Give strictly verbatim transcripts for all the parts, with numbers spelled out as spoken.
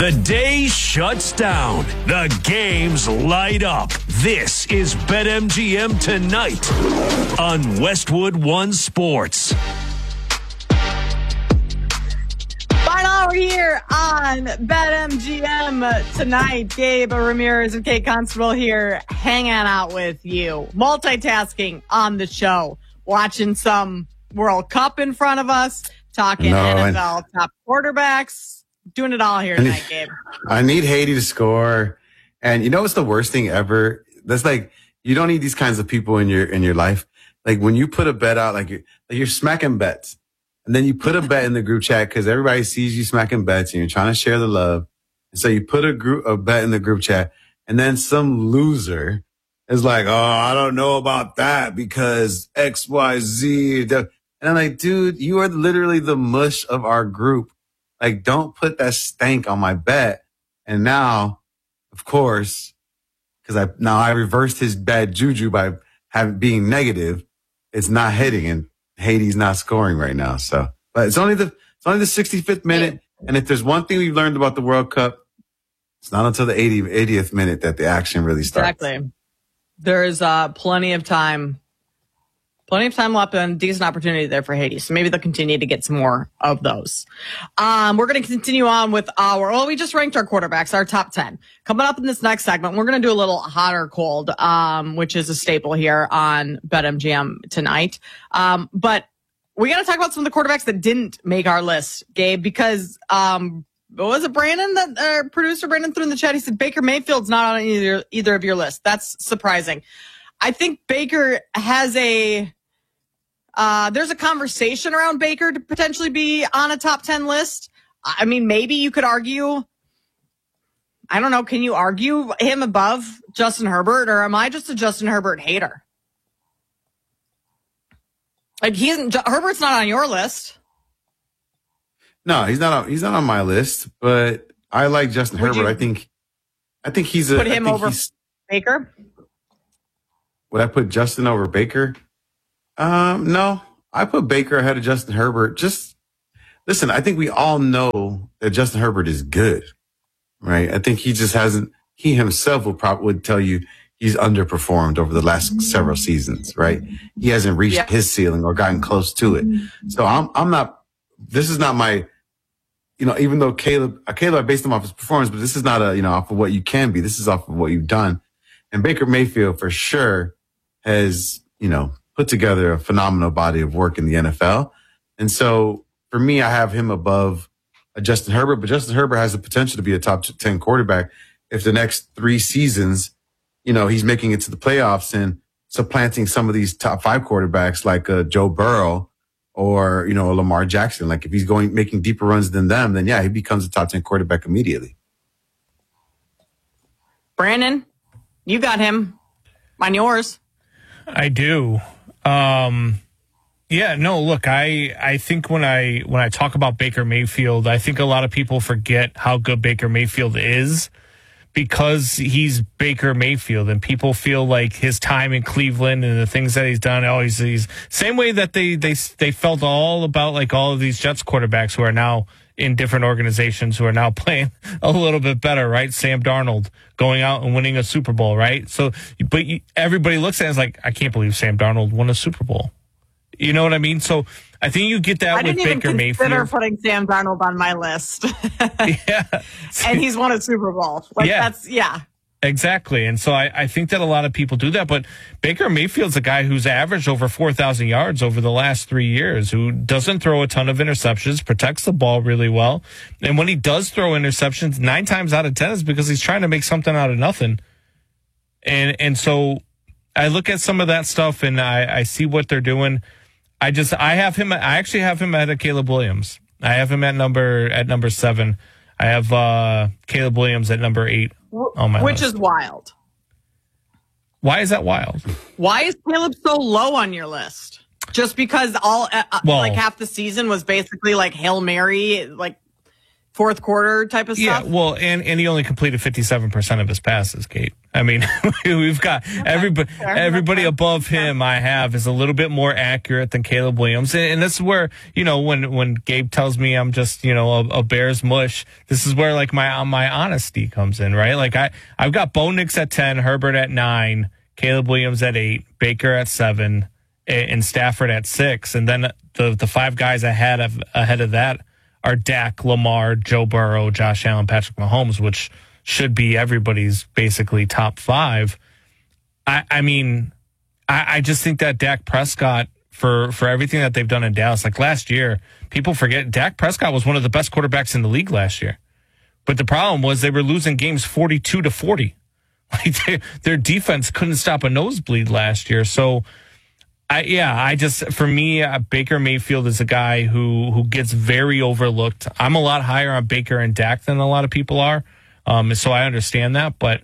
The day shuts down. The games light up. This is BetMGM Tonight on Westwood One Sports. Final hour here on BetMGM Tonight. Gabe Ramirez and Kate Constable here hanging out with you. Multitasking on the show. Watching some World Cup in front of us. Talking no, N F L I, top quarterbacks. Doing it all here tonight, Gabe. I need Haiti to score. And you know what's the worst thing ever? That's like, you don't need these kinds of people in your in your life. Like when you put a bet out, like you're, like you're smacking bets. And then you put a bet in the group chat because everybody sees you smacking bets and you're trying to share the love. And so you put a group a bet in the group chat, and then some loser is like, oh, I don't know about that because X, Y, Z. And I'm like, dude, you are literally the mush of our group. Like, don't put that stank on my bet. And now, of course, because I now I reversed his bad juju by having being negative. It's not hitting, and Haiti's not scoring right now. So, but it's only the it's only the sixty-fifth minute. And if there's one thing we've learned about the World Cup, it's not until the eightieth minute that the action really starts. Exactly. There's uh, plenty of time. Plenty of time left and decent opportunity there for Haiti. So maybe they'll continue to get some more of those. Um, we're going to continue on with our, well, we just ranked our quarterbacks, our top ten. Coming up in this next segment, we're going to do a little hot or cold, um, which is a staple here on BetMGM Tonight. Um, but we got to talk about some of the quarterbacks that didn't make our list, Gabe, because, um, what was it, Brandon, that uh, producer Brandon threw in the chat? He said Baker Mayfield's not on either, either of your lists. That's surprising. I think Baker has a, Uh, there's a conversation around Baker to potentially be on a top ten list. I mean, maybe you could argue, I don't know, can you argue him above Justin Herbert, or am I just a Justin Herbert hater? Like, he isn't, Herbert's not on your list. No, he's not on, he's not on my list, but I like Justin Would Herbert. I think, I think he's a, put him I think over he's, Baker? Would I put Justin over Baker? Um, no, I put Baker ahead of Justin Herbert. Just listen, I think we all know that Justin Herbert is good, right? I think he just hasn't, he himself will probably would tell you he's underperformed over the last several seasons, right? He hasn't reached yeah. his ceiling or gotten close to it. So I'm, I'm not, this is not my, you know, even though Caleb, Caleb, I based him off his performance, but this is not a, you know, off of what you can be. This is off of what you've done. And Baker Mayfield for sure has, you know, put together a phenomenal body of work in the N F L. And so for me, I have him above uh, Justin Herbert, but Justin Herbert has the potential to be a top ten quarterback if the next three seasons, you know, he's making it to the playoffs and supplanting some of these top five quarterbacks like uh, Joe Burrow or, you know, Lamar Jackson. Like if he's going, making deeper runs than them, then yeah, he becomes a top ten quarterback immediately. Brandon, you got him on yours. I do. Um, yeah, no, look, I, I think when I, when I talk about Baker Mayfield, I think a lot of people forget how good Baker Mayfield is because he's Baker Mayfield and people feel like his time in Cleveland and the things that he's done. Oh, he's, he's same way that they, they, they felt all about like all of these Jets quarterbacks who are now in different organizations who are now playing a little bit better, right? Sam Darnold going out and winning a Super Bowl, right? So, but you, everybody looks at it as like, I can't believe Sam Darnold won a Super Bowl. You know what I mean? So I think you get that I with didn't even Baker Mayfield. consider putting Sam Darnold on my list. Yeah. And he's won a Super Bowl. Like yeah. that's, yeah. Exactly. And so I, I think that a lot of people do that. But Baker Mayfield's a guy who's averaged over four thousand yards over the last three years, who doesn't throw a ton of interceptions, protects the ball really well. And when he does throw interceptions, nine times out of ten is because he's trying to make something out of nothing. And and so I look at some of that stuff and I, I see what they're doing. I just, I have him, I actually have him ahead of Caleb Williams. I have him at number, at number seven. I have uh, Caleb Williams at number eight. On my Which list. is wild. Why is that wild? Why is Caleb so low on your list? Just because all uh, well, like half the season was basically like Hail Mary, like fourth quarter type of Yeah, stuff. well, and, and he only completed fifty-seven percent of his passes, Kate. I mean, we've got okay. everybody Fair. everybody above him I have is a little bit more accurate than Caleb Williams. And, and this is where, you know, when, when Gabe tells me I'm just, you know, a, a Bears mush, this is where, like, my my honesty comes in, right? Like, I, I've got Bo Nix at ten, Herbert at nine, Caleb Williams at eight, Baker at seven, and Stafford at six. And then the, the five guys ahead of ahead of that are Dak, Lamar, Joe Burrow, Josh Allen, Patrick Mahomes, which should be everybody's basically top five. I, I mean, I, I just think that Dak Prescott, for, for everything that they've done in Dallas, like last year, people forget Dak Prescott was one of the best quarterbacks in the league last year. But the problem was they were losing games forty-two to forty. Like they, their defense couldn't stop a nosebleed last year. So, I, yeah, I just, for me, uh, Baker Mayfield is a guy who who gets very overlooked. I'm a lot higher on Baker and Dak than a lot of people are, um, so I understand that. But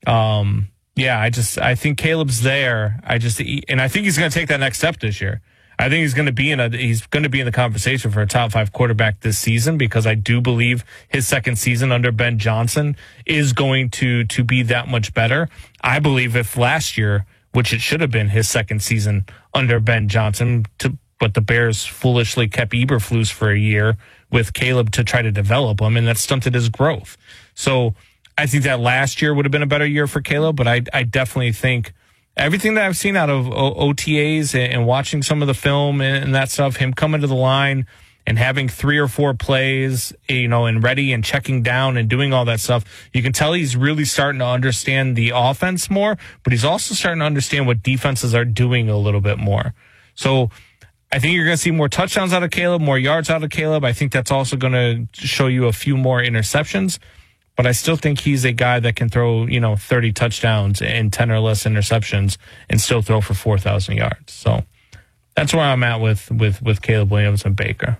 um, yeah, I just I think Caleb's there. I just and I think he's going to take that next step this year. I think he's going to be in a he's going to be in the conversation for a top five quarterback this season because I do believe his second season under Ben Johnson is going to to be that much better. I believe if last year, which it should have been his second season under Ben Johnson, to, but the Bears foolishly kept Eberflus for a year with Caleb to try to develop him, and that stunted his growth. So I think that last year would have been a better year for Caleb, but I, I definitely think everything that I've seen out of o- O T As and, and watching some of the film and, and that stuff, him coming to the line and having three or four plays, you know, and ready and checking down and doing all that stuff, you can tell he's really starting to understand the offense more, but he's also starting to understand what defenses are doing a little bit more. So I think you're going to see more touchdowns out of Caleb, more yards out of Caleb. I think that's also going to show you a few more interceptions, but I still think he's a guy that can throw, you know, thirty touchdowns and ten or less interceptions and still throw for four thousand yards. So that's where I'm at with, with, with Caleb Williams and Baker.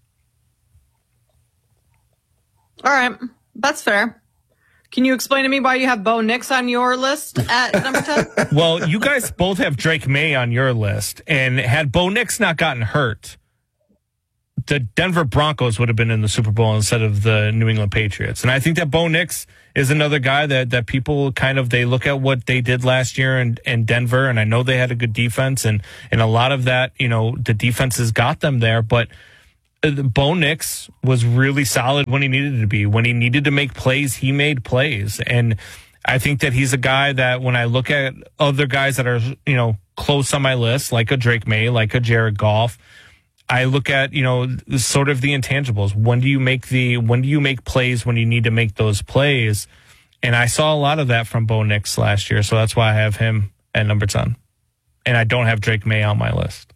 All right, that's fair. Can you explain to me why you have Bo Nix on your list at number ten? Well, you guys both have Drake May on your list, and had Bo Nix not gotten hurt, the Denver Broncos would have been in the Super Bowl instead of the New England Patriots. And I think that Bo Nix is another guy that, that people kind of, they look at what they did last year in, in Denver, and I know they had a good defense, and, and a lot of that, you know, the defenses got them there, but Bo Nix was really solid when he needed to be. When he needed to make plays, he made plays. And I think that he's a guy that when I look at other guys that are, you know, close on my list, like a Drake May, like a Jared Goff, I look at, you know, sort of the intangibles. When do you make the, when do you make plays when you need to make those plays? And I saw a lot of that from Bo Nix last year. So that's why I have him at number ten. And I don't have Drake May on my list.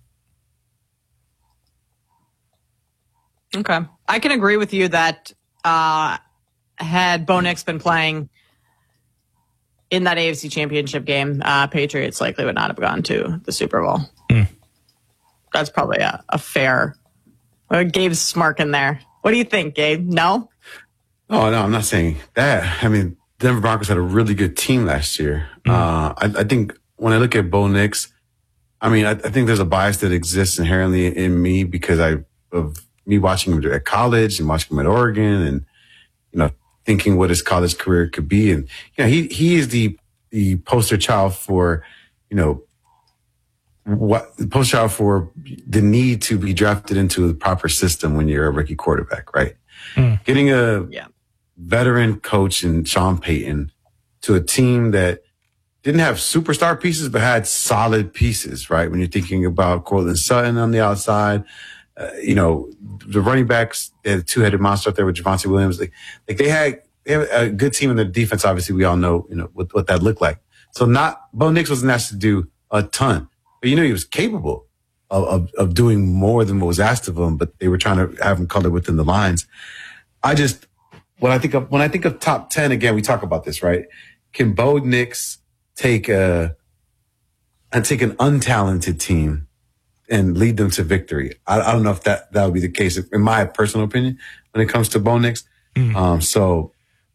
Okay. I can agree with you that uh, had Bo Nix been playing in that A F C Championship game, uh, Patriots likely would not have gone to the Super Bowl. Mm. That's probably a, a fair... Uh, Gabe's smirking there. What do you think, Gabe? No? Oh, no, I'm not saying that. I mean, Denver Broncos had a really good team last year. Mm. Uh, I, I think when I look at Bo Nix, I mean, I, I think there's a bias that exists inherently in me because I of me watching him at college and watching him at Oregon and, you know, thinking what his college career could be. And, you know, he, he is the, the poster child for, you know, what the poster child for the need to be drafted into the proper system when you're a rookie quarterback, right? Mm. Getting a yeah. veteran coach in Sean Payton to a team that didn't have superstar pieces, but had solid pieces, right? When you're thinking about Cortland Sutton on the outside, uh, you know, the running backs, they had a two-headed monster up there with Javonte Williams. Like, like they had, they had a good team in the defense. Obviously, we all know, you know, what, what that looked like. So not, Bo Nix wasn't asked to do a ton, but you know, he was capable of, of, of doing more than what was asked of him, but they were trying to have him color within the lines. I just, when I think of, when I think of top ten, again, we talk about this, right? Can Bo Nix take a, and take an untalented team and lead them to victory? I, I don't know if that, that would be the case, in my personal opinion, when it comes to Bo Nix. Mm. Um, so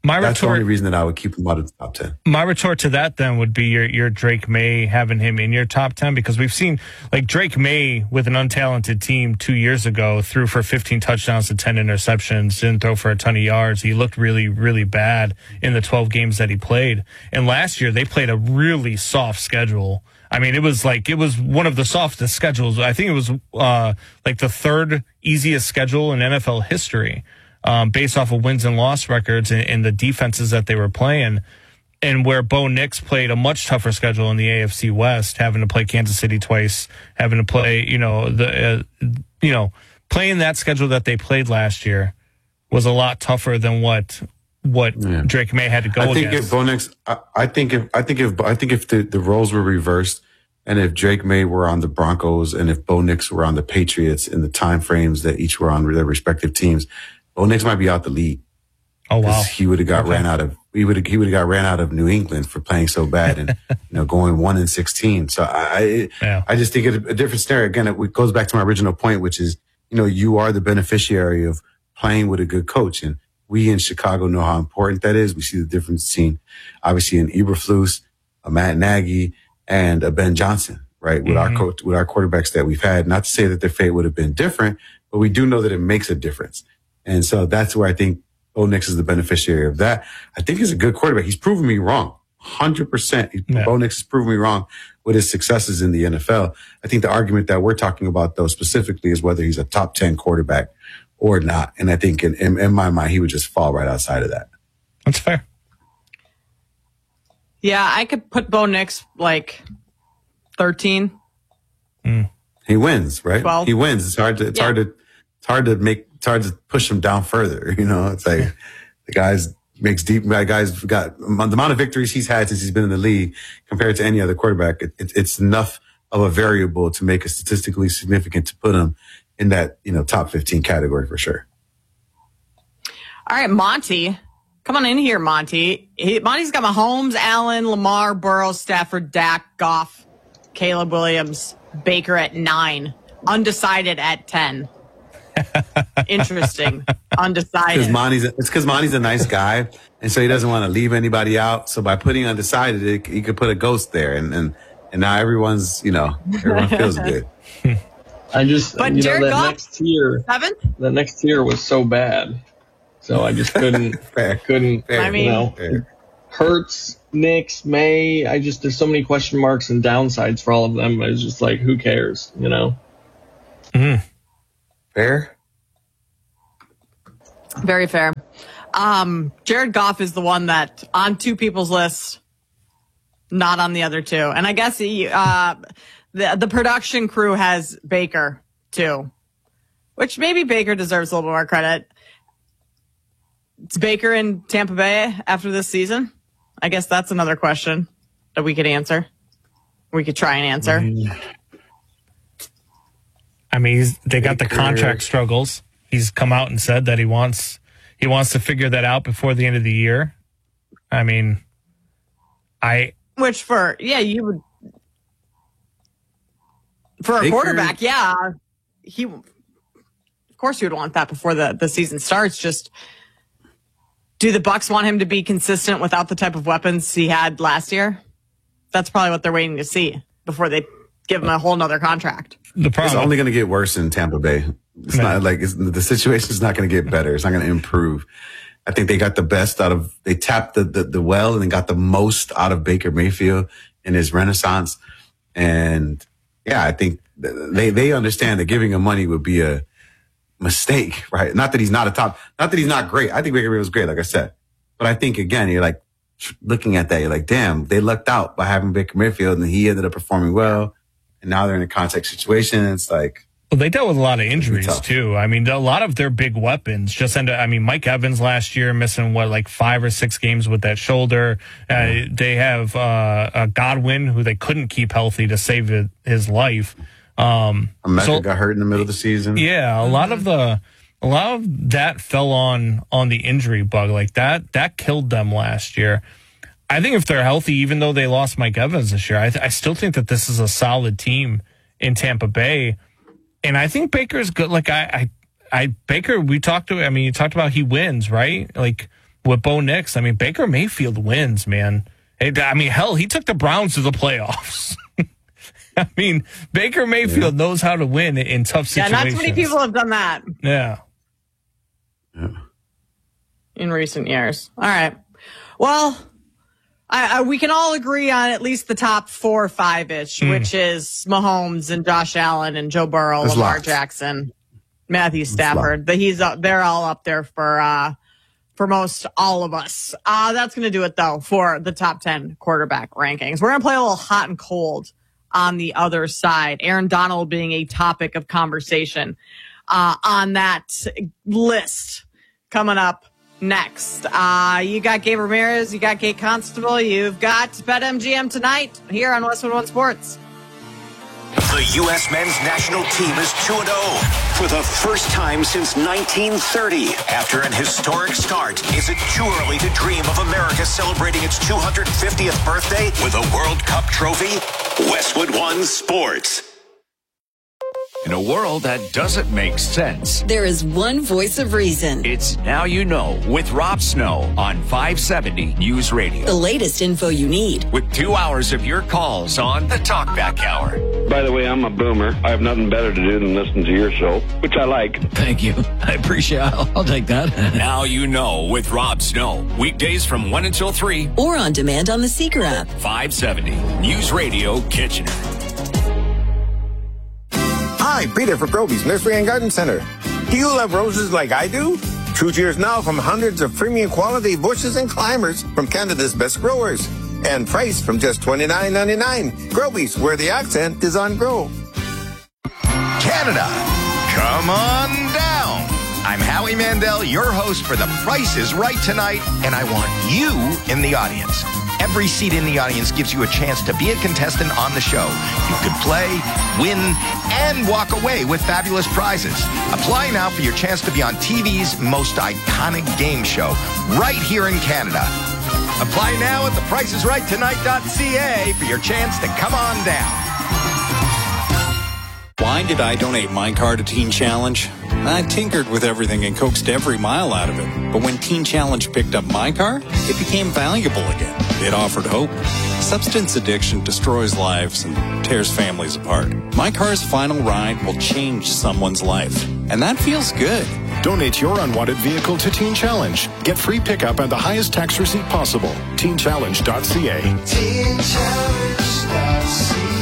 My That's the retort, only reason that I would keep him out of the top ten. my retort to that then would be your your Drake May having him in your top ten, because we've seen like Drake May with an untalented team two years ago threw for fifteen touchdowns and ten interceptions, didn't throw for a ton of yards. He looked really, really bad in the twelve games that he played. And last year they played a really soft schedule. I mean, it was like, it was one of the softest schedules. I think it was uh, like the third easiest schedule in N F L history. Um, based off of wins and loss records and, and the defenses that they were playing, and where Bo Nix played a much tougher schedule in the A F C West, having to play Kansas City twice, having to play, you know, the, uh, you know, playing that schedule that they played last year was a lot tougher than what what yeah. Drake May had to go I think against. if Bo Nix, I, I think if I think if I think if the, the roles were reversed, and if Drake May were on the Broncos, and if Bo Nix were on the Patriots in the time frames that each were on their respective teams, Bo Nix might be out the league. Oh wow! He would have got okay. ran out of. He would he would have got ran out of New England for playing so bad and you know going one and sixteen. So I yeah. I just think it's a different scenario. Again, it goes back to my original point, which is you know you are the beneficiary of playing with a good coach, and we in Chicago know how important that is. We see the difference between obviously an Eberflus, a Matt Nagy, and a Ben Johnson, right? With mm-hmm. our coach, with our quarterbacks that we've had. Not to say that their fate would have been different, but we do know that it makes a difference. And so that's where I think Bo Nix is the beneficiary of that. I think he's a good quarterback. He's proven me wrong. one hundred percent. Yeah. Bo Nix has proven me wrong with his successes in the N F L. I think the argument that we're talking about, though, specifically is whether he's a top ten quarterback or not. And I think in, in, in my mind, he would just fall right outside of that. That's fair. Yeah, I could put Bo Nix like thirteen. Mm. He wins, right? twelve. He wins. It's hard to, it's yeah. hard to, it's hard to make, it's hard to push him down further. You know, it's like the guy's makes deep, the guy's got the amount of victories he's had since he's been in the league compared to any other quarterback. It, it, it's enough of a variable to make it statistically significant to put him in that, you know, top fifteen category for sure. All right, Monty. Come on in here, Monty. He, Monty's got Mahomes, Allen, Lamar, Burrow, Stafford, Dak, Goff, Caleb Williams, Baker at nine, undecided at ten. Interesting. Undecided. Because Monty's, it's because Monty's a nice guy, and so he doesn't want to leave anybody out. So by putting undecided, it, he could put a ghost there, and and and now everyone's, you know, everyone feels good. I just, but you Jared know, that Goff, next tier, seventh? that next tier was so bad, so I just couldn't, I couldn't. Fair. I mean, you know, Fair. Hurts, Knicks, May. I just there's so many question marks and downsides for all of them. It's just like, who cares, you know? Mm. Fair. Very fair. Um, Jared Goff is the one that on two people's lists, not on the other two. And I guess he, uh, the the production crew has Baker too, which maybe Baker deserves a little more credit. It's Baker in Tampa Bay after this season. I guess that's another question that we could answer. We could try and answer. Mm. I mean, he's, they got the Baker. contract struggles. He's come out and said that he wants he wants to figure that out before the end of the year. I mean, I which for yeah you would for a Baker. quarterback, yeah, he of course you would want that before the the season starts. Just do the Bucs want him to be consistent without the type of weapons he had last year? That's probably what they're waiting to see before they give him a whole nother contract. The problem It's only going to get worse in Tampa Bay. It's Man. not like it's, the situation is not going to get better. It's not going to improve. I think they got the best out of, they tapped the, the, the well and they got the most out of Baker Mayfield in his renaissance. And yeah, I think they, they understand that giving him money would be a mistake, right? Not that he's not a top, not that he's not great. I think Baker Mayfield was great, like I said. But I think again, you're like looking at that, you're like, damn, they lucked out by having Baker Mayfield and he ended up performing well. And now they're in a contact situation. It's like, well, they dealt with a lot of injuries too. I mean, a lot of their big weapons just ended. I mean, Mike Evans last year missing what, like five or six games with that shoulder. Uh, mm-hmm. They have uh, a Godwin who they couldn't keep healthy to save it, his life. Um, America so, got hurt in the middle of the season. Yeah, a lot of the, a lot of that fell on on the injury bug. Like that, that killed them last year. I think if they're healthy, even though they lost Mike Evans this year, I, th- I still think that this is a solid team in Tampa Bay. And I think Baker's good. Like I, I, I, Baker, we talked to, I mean, you talked about he wins, right? Like with Bo Nix. I mean, Baker Mayfield wins, man. It, I mean, hell, he took the Browns to the playoffs. I mean, Baker Mayfield yeah. knows how to win in tough situations. Yeah, not too many people have done that. Yeah. yeah. In recent years. All right. Well, I, I, we can all agree on at least the top four or five-ish, mm. which is Mahomes and Josh Allen and Joe Burrow, That's Lamar lots. Jackson, Matthew Stafford. But he's up, they're all up there for uh, for most all of us. Uh, that's going to do it, though, for the top ten quarterback rankings. We're going to play a little hot and cold on the other side. Aaron Donald being a topic of conversation uh, on that list coming up next. Uh, you got Gabe Ramirez, you got Kate Constable, you've got BetMGM tonight here on Westwood One Sports. The U S men's national team is two and oh for the first time since nineteen thirty. After an historic start, is it too early to dream of America celebrating its two hundred fiftieth birthday with a World Cup trophy? Westwood One Sports. In a world that doesn't make sense, there is one voice of reason. It's Now You Know with Rob Snow on five seventy News Radio. The latest info you need. With two hours of your calls on the Talkback Hour. By the way, I'm a boomer. I have nothing better to do than listen to your show, which I like. Thank you. I appreciate it. I'll, I'll take that. Now You Know with Rob Snow. Weekdays from one until three. Or on demand on the Seeker app. five seventy News Radio Kitchener. Hi, Peter for Groby's Nursery and Garden Center. Do you love roses like I do? True cheers now from hundreds of premium quality bushes and climbers from Canada's best growers. And price from just twenty-nine ninety-nine. Groby's, where the accent is on grow. Canada, come on down. I'm Howie Mandel, your host for The Price is Right tonight, and I want you in the audience. Every seat in the audience gives you a chance to be a contestant on the show. You could play, win, and walk away with fabulous prizes. Apply now for your chance to be on T V's most iconic game show, right here in Canada. Apply now at the price is right tonight dot c a for your chance to come on down. Why did I donate my car to Teen Challenge? I tinkered with everything and coaxed every mile out of it. But when Teen Challenge picked up my car, it became valuable again. It offered hope. Substance addiction destroys lives and tears families apart. My car's final ride will change someone's life. And that feels good. Donate your unwanted vehicle to Teen Challenge. Get free pickup and the highest tax receipt possible. teen challenge dot c a. teen challenge dot c a.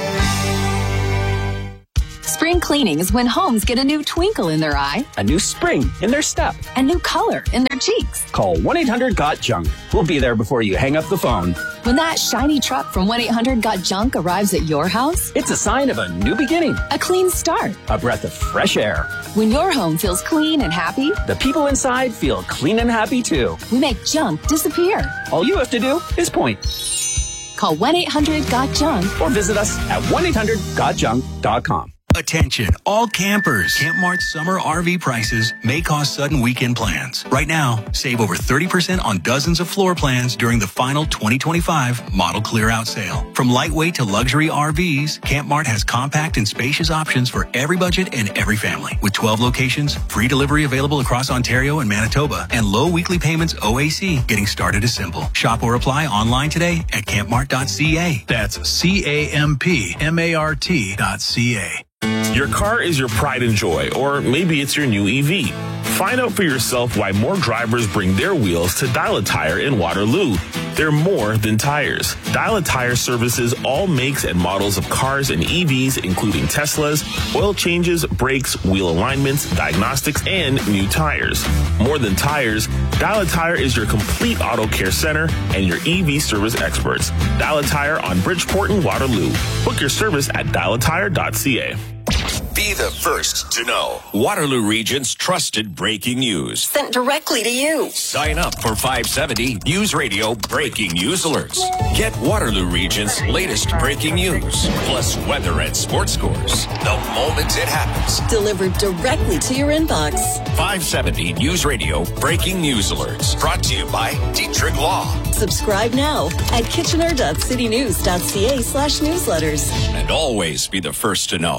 Spring cleaning is when homes get a new twinkle in their eye, a new spring in their step, a new color in their cheeks. Call one eight hundred got junk. We'll be there before you hang up the phone. When that shiny truck from one eight hundred got junk arrives at your house, it's a sign of a new beginning, a clean start, a breath of fresh air. When your home feels clean and happy, the people inside feel clean and happy too. We make junk disappear. All you have to do is point. Call one eight hundred got junk or visit us at one eight hundred got junk dot com. Attention, all campers. Camp Mart's summer R V prices may cause sudden weekend plans. Right now, save over thirty percent on dozens of floor plans during the final twenty twenty-five model clear-out sale. From lightweight to luxury R Vs, Camp Mart has compact and spacious options for every budget and every family. With twelve locations, free delivery available across Ontario and Manitoba, and low weekly payments O A C. Getting started is simple. Shop or apply online today at camp mart dot c a. That's C A M P M A R T dot C A. Your car is your pride and joy, or maybe it's your new E V. Find out for yourself why more drivers bring their wheels to Dial a Tire in Waterloo. They're more than tires. Dial a Tire services all makes and models of cars and E Vs, including Teslas, oil changes, brakes, wheel alignments, diagnostics, and new tires. More than tires, Dial a Tire is your complete auto care center and your E V service experts. Dial a Tire on Bridgeport and Waterloo. Book your service at dial a tire dot c a. Be the first to know. Waterloo Region's trusted breaking news. Sent directly to you. Sign up for five seventy News Radio Breaking News Alerts. Get Waterloo Region's latest breaking news, plus weather and sports scores, the moment it happens. Delivered directly to your inbox. five seventy News Radio Breaking News Alerts. Brought to you by Dietrich Law. Subscribe now at kitchener dot city news dot c a slash newsletters. And always be the first to know.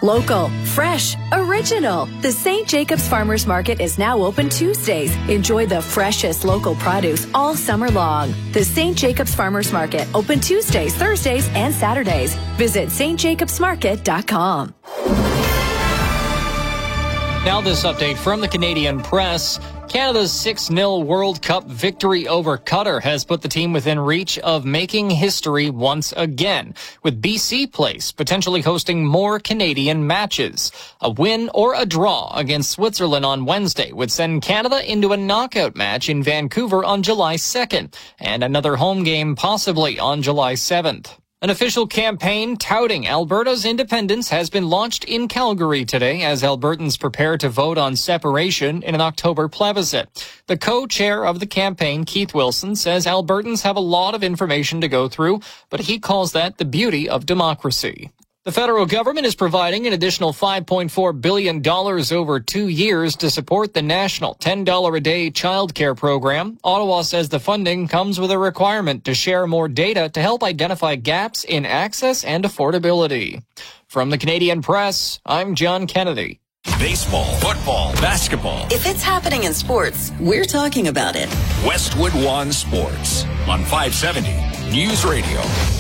Local, fresh, original. The Saint Jacobs Farmers Market is now open Tuesdays. Enjoy the freshest local produce all summer long. The Saint Jacobs Farmers Market, open Tuesdays, Thursdays, and Saturdays. Visit s t jacobs market dot com. Now this update from the Canadian Press. Canada's six nil World Cup victory over Qatar has put the team within reach of making history once again, with B C Place potentially hosting more Canadian matches. A win or a draw against Switzerland on Wednesday would send Canada into a knockout match in Vancouver on July second, and another home game possibly on July seventh. An official campaign touting Alberta's independence has been launched in Calgary today as Albertans prepare to vote on separation in an October plebiscite. The co-chair of the campaign, Keith Wilson, says Albertans have a lot of information to go through, but he calls that the beauty of democracy. The federal government is providing an additional five point four billion dollars over two years to support the national ten dollars a day childcare program. Ottawa says the funding comes with a requirement to share more data to help identify gaps in access and affordability. From the Canadian Press, I'm John Kennedy. Baseball, football, basketball. If it's happening in sports, we're talking about it. Westwood One Sports on five seventy News Radio.